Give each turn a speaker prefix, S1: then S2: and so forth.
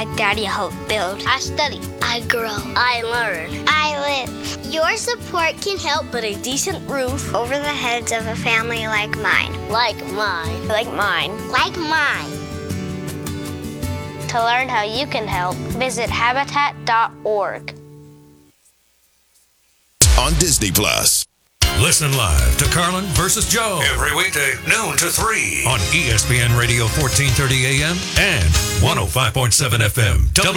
S1: my daddy helped build.
S2: I study. I grow. I learn.
S1: I live.
S2: Your support can help put a decent roof
S1: over the heads of a family like mine.
S2: like mine.
S1: Like mine.
S2: Like mine.
S1: To learn how you can help, visit habitat.org.
S3: On Disney Plus.
S4: Listen live to Carlin versus Joe every weekday, noon to 3 on ESPN Radio 1430 AM and 105.7 FM.